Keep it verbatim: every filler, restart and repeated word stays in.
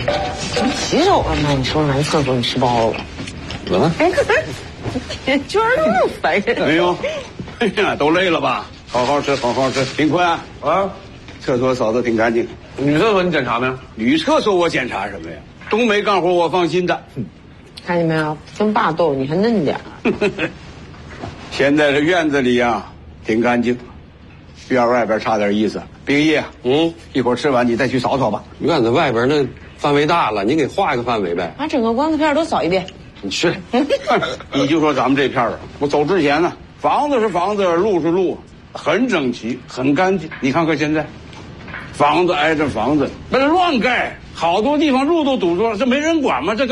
洗手了吗？你说男厕所你吃包了？ 怎么了？ 哎，居然那么烦人！ 没有，哎呀，都累了吧？好好吃，好好吃，挺快啊！啊，厕所扫得挺干净。 女厕所你检查没有？ 女厕所我检查什么呀？冬梅干活我放心的。 看见没有，跟爸斗你还嫩点儿。 现在这院子里呀，挺干净，院外边差点意思。冰叶， 嗯， 一会儿吃完你再去扫扫吧。 院子外边那范围大了，你给画一个范围呗。 把整个光字片都扫一遍。 你去， 你就说咱们这片儿，我走之前呢，房子是房子，路是路，很整齐，很干净。你看看现在，房子挨着房子，那乱盖，好多地方路都堵住了，这没人管吗？这个。